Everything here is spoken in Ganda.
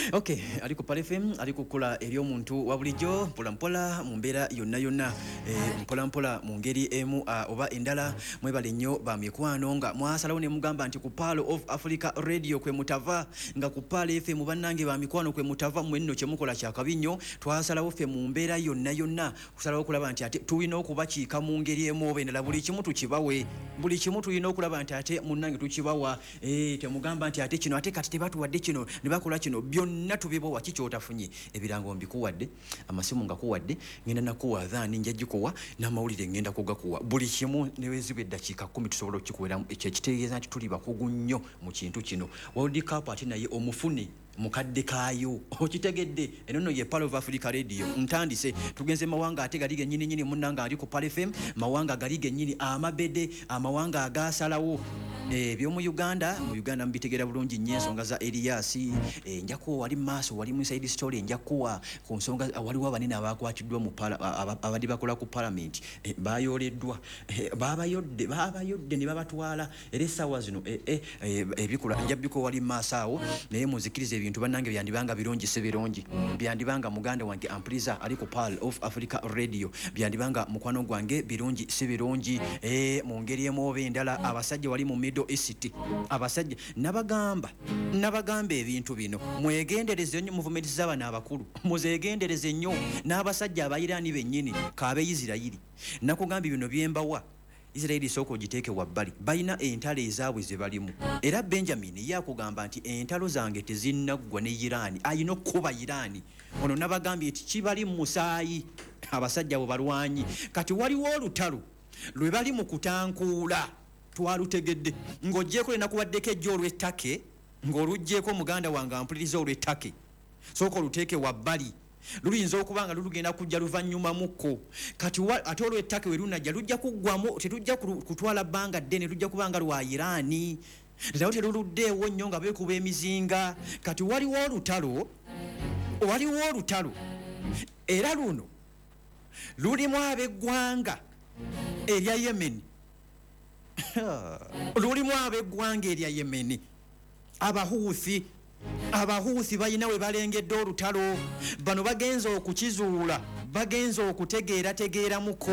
Okay, aliko Pale FM aliko kula eri omuntu wa bulijjo mpola mu mbeera yonna mpola mu ngeri emu oba endala mwebale nnyo ba mikwano nga mwasalawo ne mugamba nti ku Pearl of Africa Radio kwe mutava nga ku Pale FM bannange ba mikwano kwe mutava mwenno kye mukola kya kabinyo twasalawo ffe mu mbeera yonna kusalawo kulaba nti ate tulina okubakiika mu ngeri emu oba endala buli kimu tukibawe buli kimu tulina okulaba nti ate munnange tukibawa temugamba nti ate kino ate kati tebatuwadde kino ne bakola kino byonna tubibawa kikyotafunye ebirango mbikuwadde amasimu ngakuwadde ngenda nakuwa dhaani njagikuwa n'amawulire ngenda kugakuwa buli kimu newezibu eddakiika 10 tusobola okukikuweramu ekyo ekitegeeza nti tuli bakugu nnyo mu kintu kino World Cup ate naye omufune mukadde kaayo okitegedde enono ye Pearl of Africa Radio ntandise tugenze mawanga ate gali gennyini munnanga ali ku Pale FM mawanga gali gennyini amabede amawanga agasalawo by'omu Uganda mbitegera bulungi nnyo ensonga za Elias njakuwa wali maaso wali mu inside story njakuwa ku nsonga waliwo abanene abakwatiddwa mu abadde bakola ku parliament bayoleddwa babayodde ne babatwala era essaawa zino ebikula njabiko wali maaso naye muzikirize ebintu bannange byandibanga birungi si birungi byandibanga muganda wange ampliza ali ku Pearl of Africa Radio byandibanga mukwano gwange birungi si birungi mu ngeri emu oba endala abasajja wali mu Middle East abasajja nabagamba ebintu bino mwegendereze nnyo muvumirize abana abakulu muzegendereze nnyo n'abasajja abayiraani bennyini kaabe Isirayiri nakugamba bino byembawa Israeli soko jiteke wabbali baina entalo ezaabwe ze balimu era Benjamin yakugamba nti entalo zange tezinnaggwa ne Irani ayino kuba Irani ono nabagambye eti kibali musaayi abasajja bo balwanyi kati waliwo olutalo lwe bali mu kutankuula twalutegedde ng'ojjeeko le nakuwaddeko ejjo olw'ettake ng'oluggyeko muganda wange ampuliriza olw'ettake sooka oluteeke wabbali luyinza okuba nga lulugenda kujja luvannyuma mukko kati ate olw'ettake we lunajja lujja kuggwamu tetujja kutwala bbanga ddene lujja kuba nga lwa Iraani nawo teluluddeewo nnyo nga beekuba emizinga kati waliwo olutalo era luno lulimu ab'eggwanga erya Yemen lulimu ab'eggwanga erya Yemen abahuuthi balina we balengedde olutalo bano bagenza okukizuula bagenza okutegeeramuko